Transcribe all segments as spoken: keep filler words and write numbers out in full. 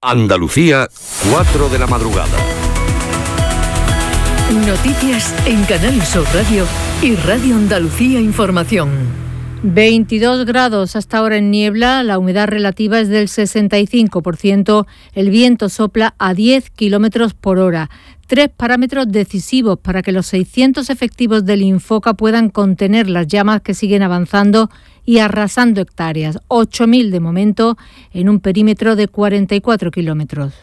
Andalucía, cuatro de la madrugada. Noticias en Canal Sur Radio y Radio Andalucía Información. veintidós grados hasta ahora en niebla, la humedad relativa es del sesenta y cinco por ciento, el viento sopla a diez kilómetros por hora. Tres parámetros decisivos para que los seiscientos efectivos del Infoca puedan contener las llamas que siguen avanzando y arrasando hectáreas, ocho mil de momento en un perímetro de cuarenta y cuatro kilómetros.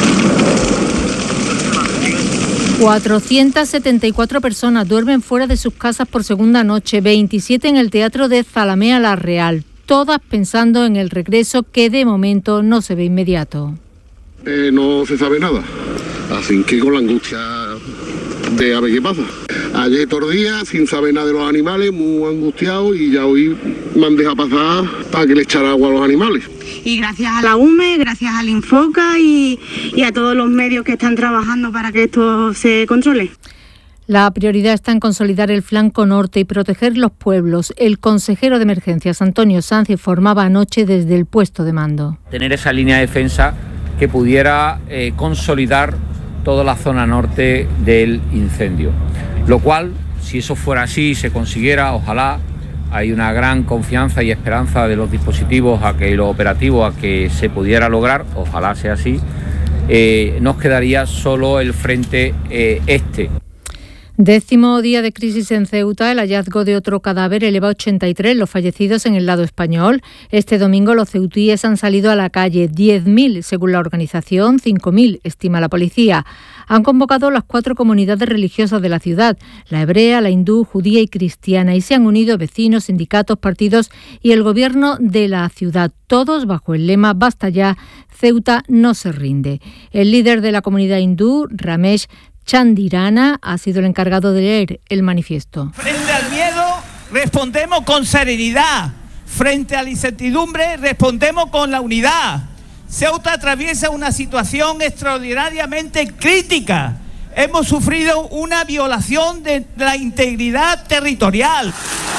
cuatrocientas setenta y cuatro personas duermen fuera de sus casas por segunda noche, veintisiete en el Teatro de Zalamea La Real, todas pensando en el regreso que de momento no se ve inmediato. Eh, no se sabe nada, así que con la angustia de a ver qué pasa. Ayer todo el día sin saber nada de los animales, muy angustiado, y ya hoy me han dejado pasar para que le echara agua a los animales. Y gracias a la U M E, gracias al Infoca y, y a todos los medios que están trabajando para que esto se controle. La prioridad está en consolidar el flanco norte y proteger los pueblos. El consejero de emergencias, Antonio Sanz, informaba anoche desde el puesto de mando. Tener esa línea de defensa que pudiera eh, consolidar toda la zona norte del incendio. Lo cual, si eso fuera así, se consiguiera, ojalá, hay una gran confianza y esperanza de los dispositivos a que lo operativo a que se pudiera lograr, ojalá sea así, eh, nos quedaría solo el frente eh, este. Décimo día de crisis en Ceuta, el hallazgo de otro cadáver eleva a ochenta y tres los fallecidos en el lado español. Este domingo los ceutíes han salido a la calle, diez mil según la organización, cinco mil estima la policía. Han convocado las cuatro comunidades religiosas de la ciudad, la hebrea, la hindú, judía y cristiana, y se han unido vecinos, sindicatos, partidos y el gobierno de la ciudad, todos bajo el lema «Basta ya, Ceuta no se rinde». El líder de la comunidad hindú, Ramesh Chandirana, ha sido el encargado de leer el manifiesto. Frente al miedo respondemos con serenidad, frente a la incertidumbre respondemos con la unidad. Ceuta atraviesa una situación extraordinariamente crítica. Hemos sufrido una violación de la integridad territorial.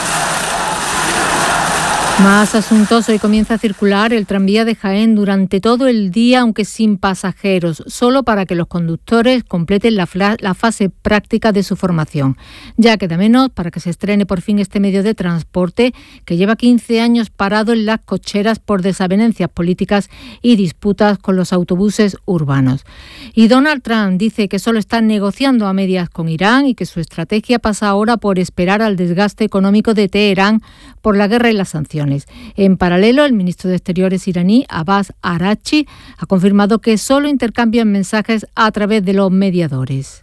Más asuntos. Hoy comienza a circular el tranvía de Jaén durante todo el día, aunque sin pasajeros, solo para que los conductores completen la, fla- la fase práctica de su formación. Ya queda menos para que se estrene por fin este medio de transporte que lleva quince años parado en las cocheras por desavenencias políticas y disputas con los autobuses urbanos. Y Donald Trump dice que solo está negociando a medias con Irán y que su estrategia pasa ahora por esperar al desgaste económico de Teherán por la guerra y las sanciones. En paralelo, el ministro de Exteriores iraní, Abbas Araghchi, ha confirmado que solo intercambian mensajes a través de los mediadores.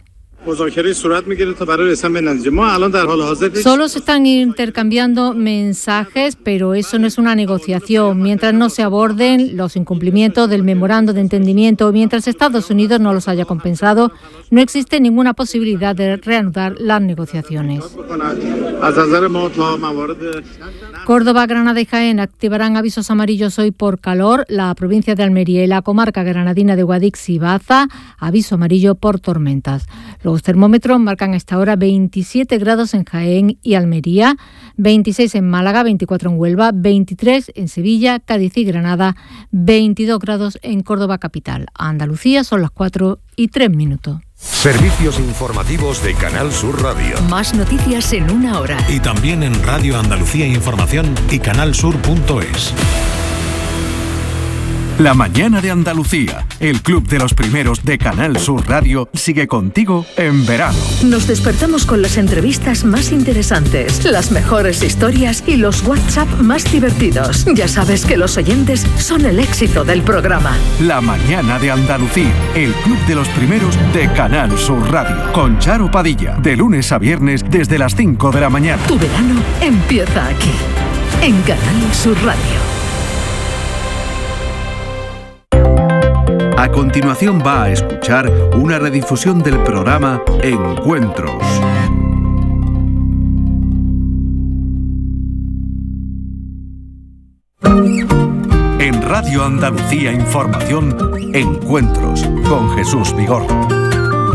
Solo se están intercambiando mensajes, pero eso no es una negociación. Mientras no se aborden los incumplimientos del memorando de entendimiento, mientras Estados Unidos no los haya compensado, no existe ninguna posibilidad de reanudar las negociaciones. Córdoba, Granada y Jaén activarán avisos amarillos hoy por calor. La provincia de Almería y la comarca granadina de Guadix y Baza, aviso amarillo por tormentas. Los termómetros marcan a esta hora veintisiete grados en Jaén y Almería, veintiséis en Málaga, veinticuatro en Huelva, veintitrés en Sevilla, Cádiz y Granada, veintidós grados en Córdoba capital. Andalucía son las cuatro y tres minutos. Servicios informativos de Canal Sur Radio. Más noticias en una hora. Y también en Radio Andalucía Información y canalsur punto es. La mañana de Andalucía, el club de los primeros de Canal Sur Radio, sigue contigo en verano. Nos despertamos con las entrevistas más interesantes, las mejores historias y los WhatsApp más divertidos. Ya sabes que los oyentes son el éxito del programa. La mañana de Andalucía, el club de los primeros de Canal Sur Radio, con Charo Padilla, de lunes a viernes desde las cinco de la mañana. Tu verano empieza aquí, en Canal Sur Radio. A continuación va a escuchar una redifusión del programa Encuentros. En Radio Andalucía Información, Encuentros con Jesús Vigorra.